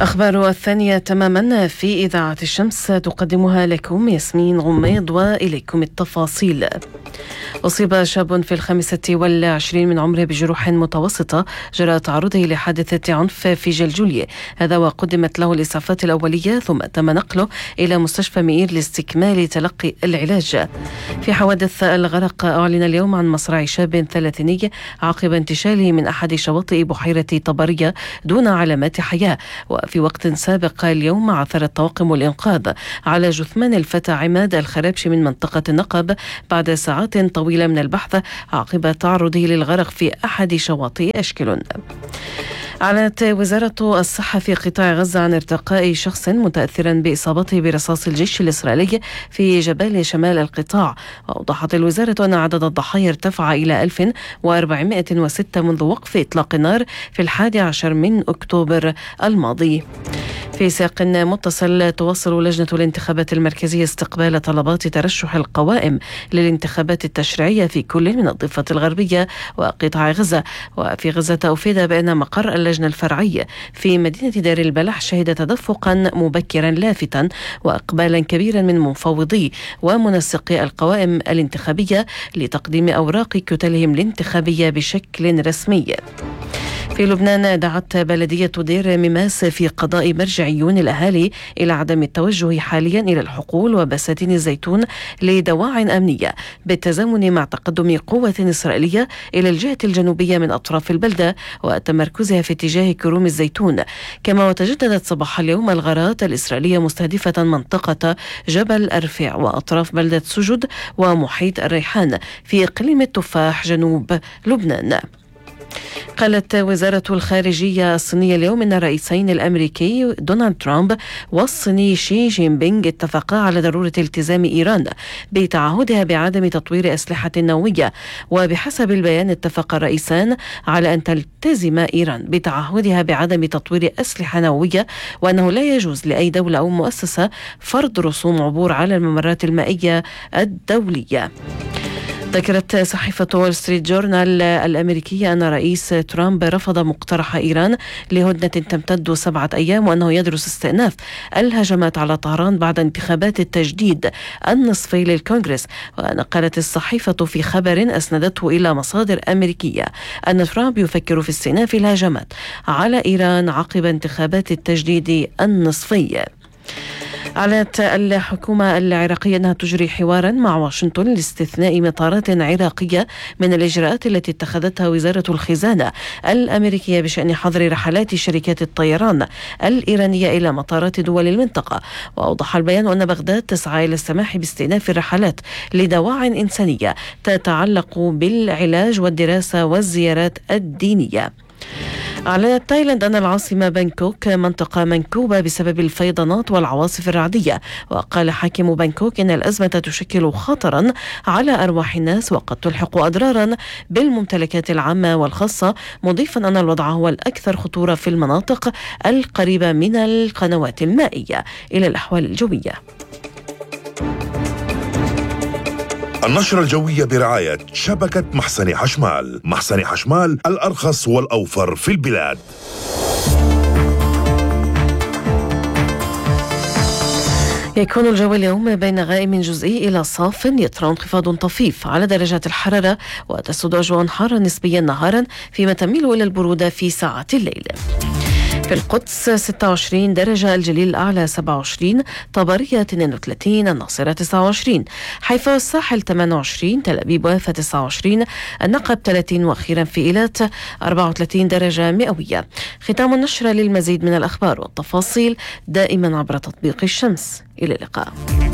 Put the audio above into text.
أخبار الثانية تماما في إذاعة الشمس تقدمها لكم ياسمين غميض، وإليكم التفاصيل. أصيب شاب في 25 من عمره بجروح متوسطة جراء تعرضه لحادثة عنف في جلجولية، هذا وقدمت له الإسعافات الأولية ثم تم نقله إلى مستشفى مئير لاستكمال تلقي العلاج. في حوادث الغرق، أعلن اليوم عن مصرع شاب 30 عقب انتشاله من أحد شواطئ بحيرة طبرية دون علامات حياة. وفي وقت سابق اليوم عثر الطواقم والإنقاذ على جثمان الفتى عماد الخرابشي من منطقة النقب بعد ساعات طويلة من البحث عقب تعرضه للغرق في أحد شواطئ أشكلون. أعلنت وزارة الصحة في قطاع غزة عن ارتقاء شخص متأثرا بإصابته برصاص الجيش الإسرائيلي في جبال شمال القطاع. وأوضحت الوزارة أن عدد الضحايا ارتفع إلى 1406 منذ وقف إطلاق النار في 11 من أكتوبر الماضي. في سياق متصل، تواصل لجنة الانتخابات المركزية استقبال طلبات ترشح القوائم للانتخابات التشريعية في كل من الضفة الغربية وقطاع غزة. وفي غزة أفيد بأن مقر اللجنة الفرعية في مدينة دير البلح شهد تدفقا مبكرا لافتا وإقبالا كبيرا من مفوضي ومنسقي القوائم الانتخابية لتقديم أوراق كتلهم الانتخابية بشكل رسمي. في لبنان، دعت بلدية دير مماس في قضاء مرجعيون الأهالي إلى عدم التوجه حاليا إلى الحقول وبساتين الزيتون لدواعٍ أمنية، بالتزامن مع تقدم قوة إسرائيلية إلى الجهة الجنوبية من أطراف البلدة وتمركزها في اتجاه كروم الزيتون. كما وتجددت صباح اليوم الغارات الإسرائيلية مستهدفة منطقة جبل أرفع وأطراف بلدة سجد ومحيط الريحان في إقليم التفاح جنوب لبنان. قالت وزارة الخارجية الصينية اليوم أن الرئيسين الأمريكي دونالد ترامب والصيني شي جين بينغ اتفقا على ضرورة التزام إيران بتعهدها بعدم تطوير أسلحة نووية. وبحسب البيان، اتفق الرئيسان على أن تلتزم إيران بتعهدها بعدم تطوير أسلحة نووية، وأنه لا يجوز لأي دولة أو مؤسسة فرض رسوم عبور على الممرات المائية الدولية. ذكرت صحيفة وول ستريت جورنال الأمريكية أن رئيس ترامب رفض مقترح إيران لهدنة تمتد 7 أيام، وأنه يدرس استئناف الهجمات على طهران بعد انتخابات التجديد النصفي للكونغرس. ونقلت الصحيفة في خبر أسندته إلى مصادر أمريكية أن ترامب يفكر في استئناف الهجمات على إيران عقب انتخابات التجديد النصفي. أعلنت الحكومة العراقية أنها تجري حوارا مع واشنطن لاستثناء مطارات عراقية من الإجراءات التي اتخذتها وزارة الخزانة الأمريكية بشأن حظر رحلات شركات الطيران الإيرانية إلى مطارات دول المنطقة. وأوضح البيان أن بغداد تسعى إلى السماح باستئناف الرحلات لدواعٍ إنسانية تتعلق بالعلاج والدراسة والزيارات الدينية. أعلنت تايلاند أن العاصمة بانكوك منطقة منكوبة بسبب الفيضانات والعواصف الرعدية. وقال حاكم بانكوك إن الأزمة تشكل خطرا على أرواح الناس وقد تلحق أضرارا بالممتلكات العامة والخاصة، مضيفا أن الوضع هو الأكثر خطورة في المناطق القريبة من القنوات المائية. إلى الأحوال الجوية. النشرة الجوية برعاية شبكة محسن حشمال. محسن حشمال، الأرخص والأوفر في البلاد. يكون الجو اليوم بين غائم جزئي إلى صاف، يطرأ انخفاض طفيف على درجات الحرارة، وتسود أجواء حارة نسبيا نهارا فيما تميل إلى البرودة في ساعات الليل. في القدس 26 درجة، الجليل الأعلى 27، طبرية 32، الناصرة 29، حيفا والساحل 28، تل أبيب ويافا 29، النقب 30، وأخيرا في إيلات 34 درجة مئوية. ختام النشرة. للمزيد من الأخبار والتفاصيل دائما عبر تطبيق الشمس. إلى اللقاء.